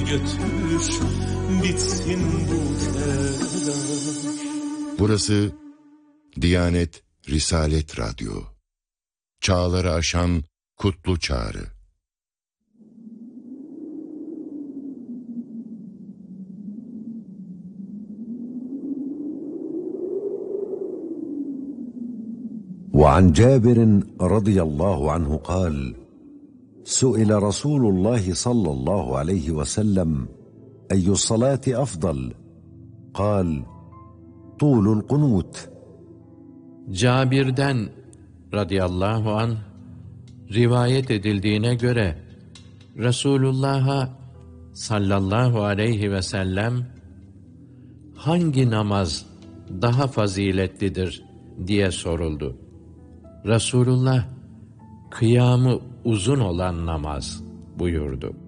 götür, bitsin bu telaş. Burası Diyanet Risalet Radyo. Çağları aşan kutlu çağrı. وعن جابر رضي الله عنه قال: سئل رسول الله صلى الله عليه وسلم: أي الصلاة أفضل؟ قال: طول القنوت. Cabir'den radıyallahu anh rivayet edildiğine göre Resulullah'a sallallahu aleyhi ve sellem hangi namaz daha faziletlidir diye soruldu. Resulullah kıyamı uzun olan namaz buyurdu.